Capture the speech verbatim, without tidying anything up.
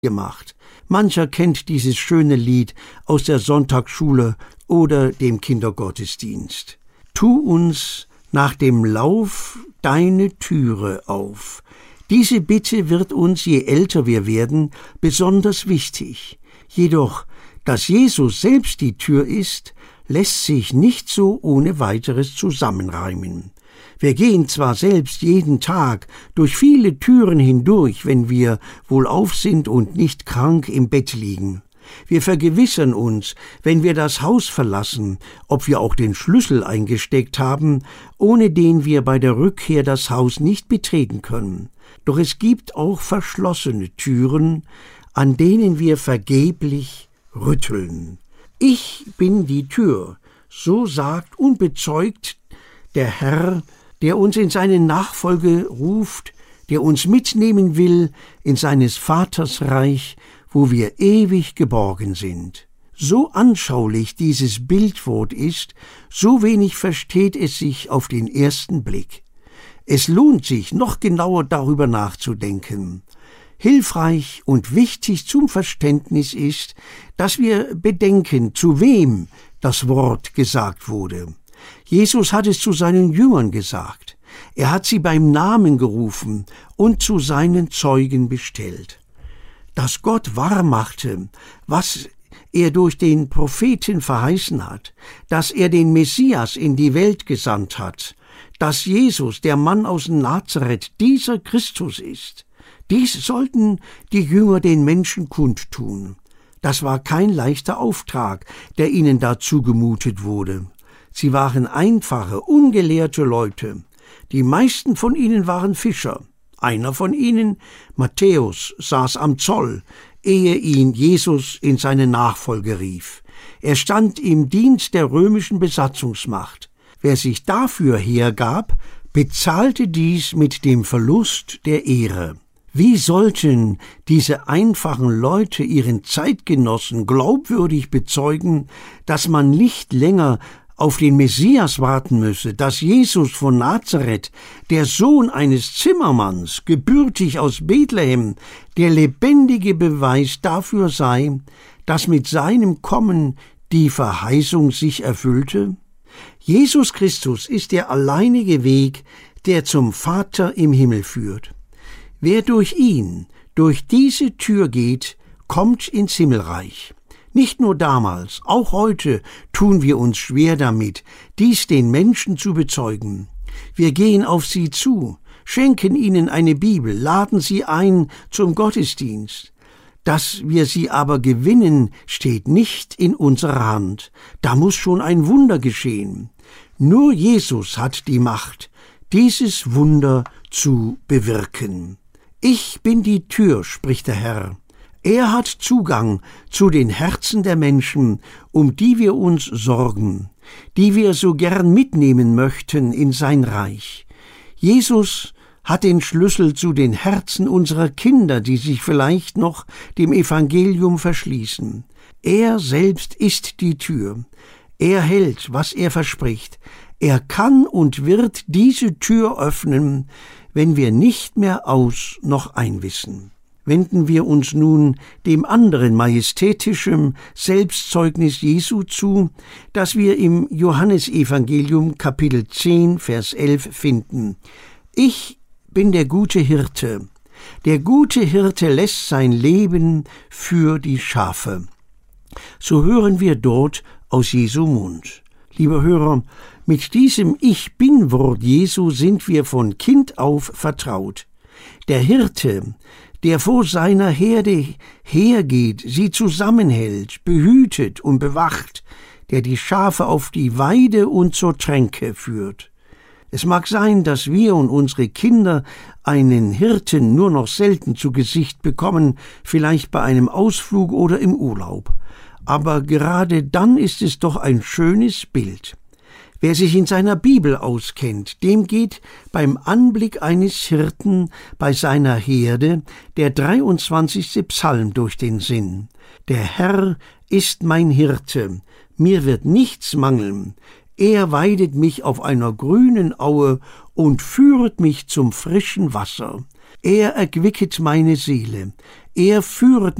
gemacht. Mancher kennt dieses schöne Lied aus der Sonntagsschule oder dem Kindergottesdienst. Tu uns nach dem Lauf deine Türe auf. Diese Bitte wird uns, je älter wir werden, besonders wichtig. Jedoch, dass Jesus selbst die Tür ist, lässt sich nicht so ohne weiteres zusammenreimen. Wir gehen zwar selbst jeden Tag durch viele Türen hindurch, wenn wir wohlauf sind und nicht krank im Bett liegen. Wir vergewissern uns, wenn wir das Haus verlassen, ob wir auch den Schlüssel eingesteckt haben, ohne den wir bei der Rückkehr das Haus nicht betreten können. Doch es gibt auch verschlossene Türen, an denen wir vergeblich rütteln. Ich bin die Tür, so sagt unbezeugt der Herr, der uns in seine Nachfolge ruft, der uns mitnehmen will in seines Vaters Reich, wo wir ewig geborgen sind. So anschaulich dieses Bildwort ist, so wenig versteht es sich auf den ersten Blick. Es lohnt sich, noch genauer darüber nachzudenken. Hilfreich und wichtig zum Verständnis ist, dass wir bedenken, zu wem das Wort gesagt wurde. Jesus hat es zu seinen Jüngern gesagt. Er hat sie beim Namen gerufen und zu seinen Zeugen bestellt. Dass Gott wahrmachte, was er durch den Propheten verheißen hat, dass er den Messias in die Welt gesandt hat, dass Jesus, der Mann aus Nazareth, dieser Christus ist, dies sollten die Jünger den Menschen kundtun. Das war kein leichter Auftrag, der ihnen da zugemutet wurde. Sie waren einfache, ungelehrte Leute. Die meisten von ihnen waren Fischer. Einer von ihnen, Matthäus, saß am Zoll, ehe ihn Jesus in seine Nachfolge rief. Er stand im Dienst der römischen Besatzungsmacht. Wer sich dafür hergab, bezahlte dies mit dem Verlust der Ehre. Wie sollten diese einfachen Leute ihren Zeitgenossen glaubwürdig bezeugen, dass man nicht länger auf den Messias warten müsse, dass Jesus von Nazareth, der Sohn eines Zimmermanns, gebürtig aus Bethlehem, der lebendige Beweis dafür sei, dass mit seinem Kommen die Verheißung sich erfüllte? Jesus Christus ist der alleinige Weg, der zum Vater im Himmel führt. Wer durch ihn, durch diese Tür geht, kommt ins Himmelreich. Nicht nur damals, auch heute tun wir uns schwer damit, dies den Menschen zu bezeugen. Wir gehen auf sie zu, schenken ihnen eine Bibel, laden sie ein zum Gottesdienst. Dass wir sie aber gewinnen, steht nicht in unserer Hand. Da muss schon ein Wunder geschehen. Nur Jesus hat die Macht, dieses Wunder zu bewirken. Ich bin die Tür, spricht der Herr. Er hat Zugang zu den Herzen der Menschen, um die wir uns sorgen, die wir so gern mitnehmen möchten in sein Reich. Jesus hat den Schlüssel zu den Herzen unserer Kinder, die sich vielleicht noch dem Evangelium verschließen. Er selbst ist die Tür. Er hält, was er verspricht. Er kann und wird diese Tür öffnen, wenn wir nicht mehr aus noch ein wissen. Wenden wir uns nun dem anderen majestätischen Selbstzeugnis Jesu zu, das wir im Johannesevangelium Kapitel zehn, Vers elf finden. Ich bin der gute Hirte. Der gute Hirte lässt sein Leben für die Schafe. So hören wir dort aus Jesu Mund. Liebe Hörer, mit diesem Ich-Bin-Wort Jesu sind wir von Kind auf vertraut. Der Hirte, der vor seiner Herde hergeht, sie zusammenhält, behütet und bewacht, der die Schafe auf die Weide und zur Tränke führt. Es mag sein, dass wir und unsere Kinder einen Hirten nur noch selten zu Gesicht bekommen, vielleicht bei einem Ausflug oder im Urlaub. Aber gerade dann ist es doch ein schönes Bild. Wer sich in seiner Bibel auskennt, dem geht beim Anblick eines Hirten bei seiner Herde der dreiundzwanzigste Psalm durch den Sinn. Der Herr ist mein Hirte, mir wird nichts mangeln. Er weidet mich auf einer grünen Aue und führet mich zum frischen Wasser. Er erquicket meine Seele. Er führet